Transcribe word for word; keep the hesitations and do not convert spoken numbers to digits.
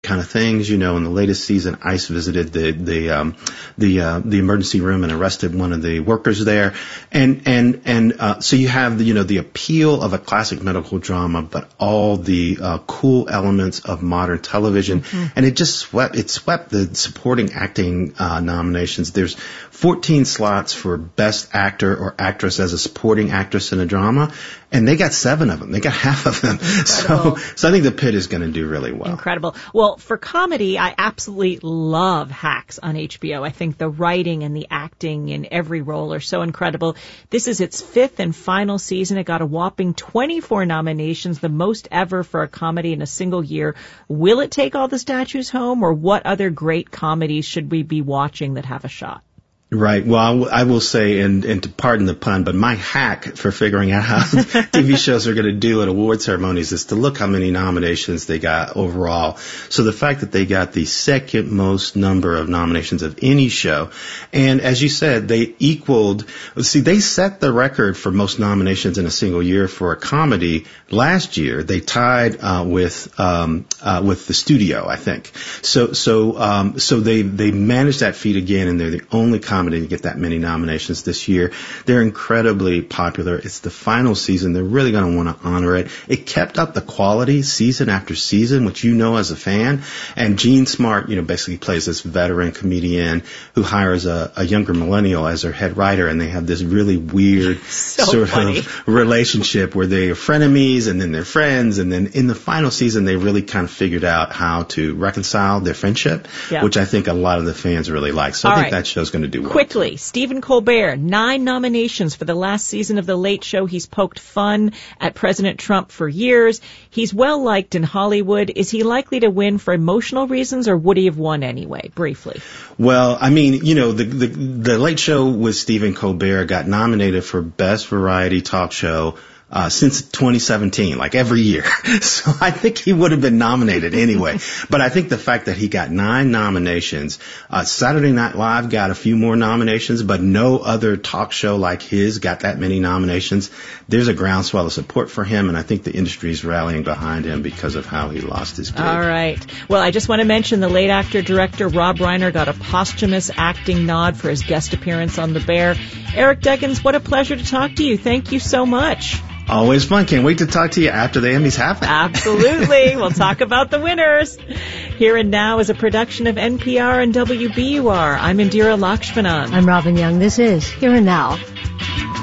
kind of things. You know, in the latest season, ICE visited the the um, the uh, the emergency room and arrested one of the workers there, and and and uh, so you have the, you know, the appeal of a classic medical drama, but all the uh, cool elements of modern television, mm-hmm. and it just swept it swept the supporting acting uh, nominations. There's fourteen slots for Best Actor or Actress as a supporting actress in a drama, and they got seven of them. They got half of them. So, so I think The Pitt is going to do really well. Incredible. Well, for comedy, I absolutely love Hacks on H B O. I think the writing and the acting in every role are so incredible. This is its fifth and final season. It got a whopping twenty-four nominations, the most ever for a comedy in a single year. Will it take all the statues home, or what other great comedies should we be watching that have a shot? Right. Well, I, w- I will say, and, and to pardon the pun, but my hack for figuring out how T V shows are going to do at award ceremonies is to look how many nominations they got overall. So the fact that they got the second most number of nominations of any show, and as you said, they equaled, see, they set the record for most nominations in a single year for a comedy last year. They tied uh, with um, uh, with The Studio, I think. So so um, so they they managed that feat again, and they're the only comedy to get that many nominations this year. They're incredibly popular. It's the final season. They're really going to want to honor it. It kept up the quality season after season, which you know as a fan. And Gene Smart, you know, basically plays this veteran comedian who hires a, a younger millennial as her head writer, and they have this really weird so sort funny. of relationship where they are frenemies and then they're friends. And then in the final season, they really kind of figured out how to reconcile their friendship, yeah. which I think a lot of the fans really like. So All I think right. that show's going to do well. Quickly, Stephen Colbert, nine nominations for the last season of The Late Show. He's poked fun at President Trump for years. He's well liked in Hollywood. Is he likely to win for emotional reasons, or would he have won anyway? Briefly. Well, I mean, you know, the the, the Late Show with Stephen Colbert got nominated for Best Variety Talk Show Uh, since twenty seventeen, like every year. So I think he would have been nominated anyway. But I think the fact that he got nine nominations, uh, Saturday Night Live got a few more nominations, but no other talk show like his got that many nominations. There's a groundswell of support for him, and I think the industry is rallying behind him because of how he lost his gig. All right. Well, I just want to mention the late actor-director Rob Reiner got a posthumous acting nod for his guest appearance on The Bear. Eric Deggans, what a pleasure to talk to you. Thank you so much. Always fun. Can't wait to talk to you after the Emmys happen. Absolutely. We'll talk about the winners. Here and Now is a production of N P R and W B U R. I'm Indira Lakshmanan. I'm Robin Young. This is Here and Now.